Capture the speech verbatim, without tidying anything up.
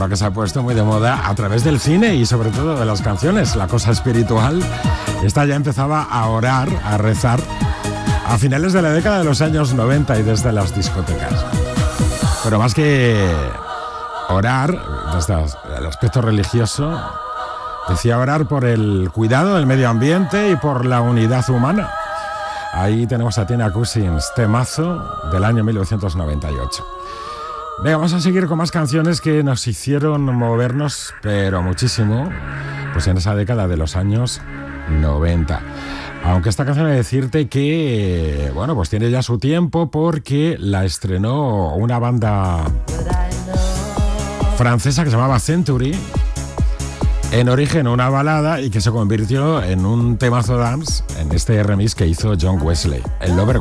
ahora que se ha puesto muy de moda a través del cine y sobre todo de las canciones, la cosa espiritual. Esta ya empezaba a orar, a rezar a finales de la década de los años noventa y desde las discotecas. Pero más que orar, desde el aspecto religioso, decía orar por el cuidado del medio ambiente y por la unidad humana. Ahí tenemos a Tina Cousins, temazo del año mil novecientos noventa y ocho. Venga, vamos a seguir con más canciones que nos hicieron movernos, pero muchísimo, pues en esa década de los años noventa. Aunque esta canción hay que decirte que, bueno, pues tiene ya su tiempo porque la estrenó una banda francesa que se llamaba Century, en origen una balada y que se convirtió en un temazo dance en este remix que hizo John Wesley, el Lover